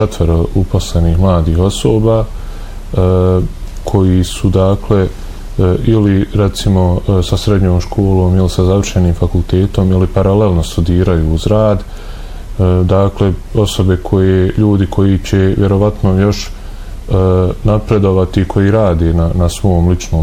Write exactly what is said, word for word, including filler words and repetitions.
četvero uposlenih mladih osoba koji su dakle ili recimo sa srednjom školom ili sa završenim fakultetom ili paralelno studiraju uz rad. Dakle, osobe koje, ljudi koji će vjerovatno još napredovati, koji radi na, na svom ličnom